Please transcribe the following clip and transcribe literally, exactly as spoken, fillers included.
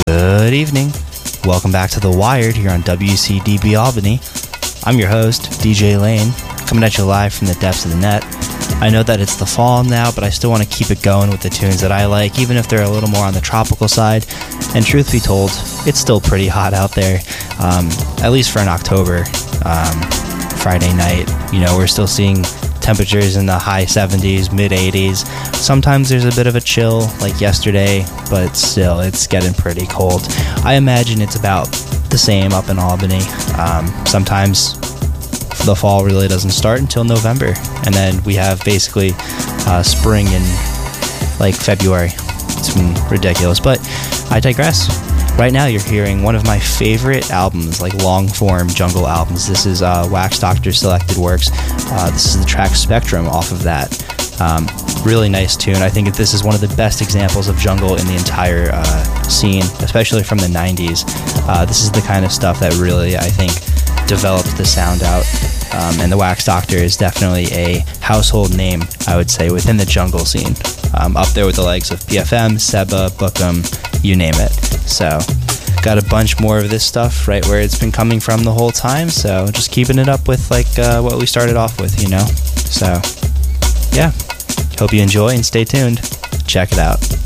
Good evening. Welcome back to The Wired here on W C D B Albany. I'm your host, D J Lane, coming at you live from the depths of the net. I know that it's the fall now, but I still want to keep it going with the tunes that I like, even if they're a little more on the tropical side. And truth be told, it's still pretty hot out there, um, at least for an October um, Friday night. You know, we're still seeing temperatures in the high seventies, mid eighties. Sometimes there's a bit of a chill, like yesterday, but still, it's getting pretty cold. I imagine it's about the same up in Albany. Um, sometimes the fall really doesn't start until November, and then we have basically uh, spring in like February. It's been ridiculous, but I digress. Right now you're hearing one of my favorite albums, like long-form jungle albums. This is uh, Wax Doctor Selected Works. Uh, this is the track Spectrum off of that. Um, really nice tune. I think this is one of the best examples of jungle in the entire uh, scene, especially from the nineties. Uh, this is the kind of stuff that really, I think, developed the sound out. Um, and the Wax Doctor is definitely a household name, I would say, within the jungle scene. Um, up there with the likes of P F M, Seba, Bookham, you name it. So, got a bunch more of this stuff right where it's been coming from the whole time. So, just keeping it up with like uh, what we started off with, you know. So, yeah. Hope you enjoy and stay tuned. Check it out.